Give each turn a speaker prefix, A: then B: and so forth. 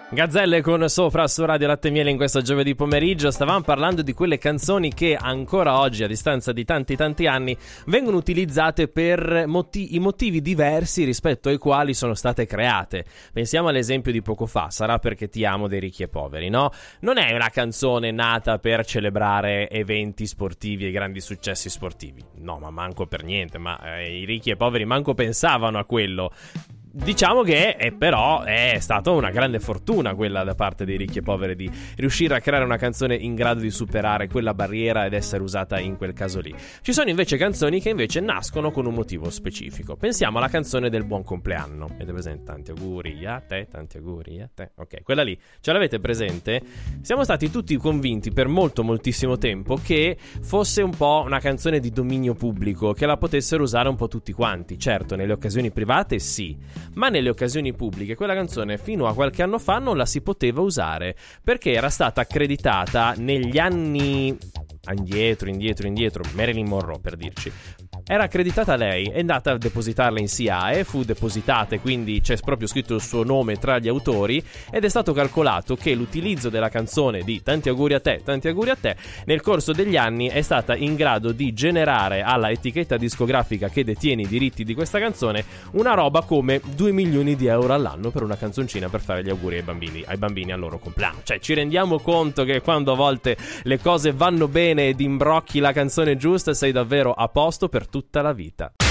A: Gazzelle con Sopra su Radio Latte e Miele in questo giovedì pomeriggio. Stavamo parlando di quelle canzoni che ancora oggi, a distanza di tanti anni, vengono utilizzate per i motivi diversi rispetto ai quali sono state create. Pensiamo all'esempio di poco fa, Sarà perché ti amo dei Ricchi e Poveri, no? Non è una canzone nata per celebrare eventi sportivi e grandi successi sportivi. No, ma manco per niente, i Ricchi e Poveri manco pensavano a quello. Diciamo che però è stata una grande fortuna quella da parte dei Ricchi e Poveri di riuscire a creare una canzone in grado di superare quella barriera ed essere usata in quel caso lì. Ci sono invece canzoni che invece nascono con un motivo specifico. Pensiamo alla canzone del buon compleanno. Avete presente? Tanti auguri a te, tanti auguri a te. Ok, quella lì, ce l'avete presente? Siamo stati tutti convinti per moltissimo tempo che fosse un po' una canzone di dominio pubblico, che la potessero usare un po' tutti quanti. Certo, nelle occasioni private sì, ma nelle occasioni pubbliche quella canzone fino a qualche anno fa non la si poteva usare, perché era stata accreditata negli anni indietro, Marilyn Monroe per dirci. Era accreditata lei, è andata a depositarla in SIAE, fu depositata e quindi c'è proprio scritto il suo nome tra gli autori, ed è stato calcolato che l'utilizzo della canzone di tanti auguri a te nel corso degli anni è stata in grado di generare alla etichetta discografica che detiene i diritti di questa canzone una roba come 2 milioni di euro all'anno per una canzoncina per fare gli auguri ai bambini al loro compleanno. Cioè, ci rendiamo conto che quando a volte le cose vanno bene ed imbrocchi la canzone giusta sei davvero a posto per tutta la vita.